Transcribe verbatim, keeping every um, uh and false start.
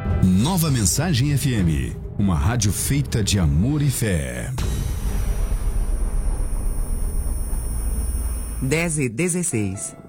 Nova Mensagem F M, uma rádio feita de amor e fé. dez e dezesseis.